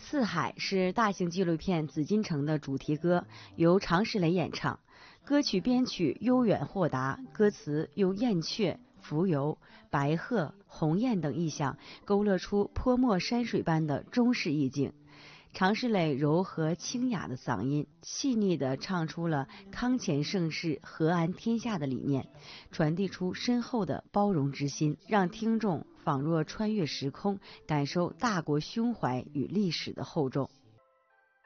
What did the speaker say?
四海》是大型纪录片《紫禁城》的主题歌，由常石磊演唱。歌曲编曲悠远豁达，歌词用燕雀、蜉蝣、白鹤、鸿雁等意象，勾勒出泼墨山水般的中式意境。常石磊柔和清雅的嗓音，细腻地唱出了康乾盛世、和安天下的理念，传递出深厚的包容之心，让听众仿若穿越时空，感受大国胸怀与历史的厚重。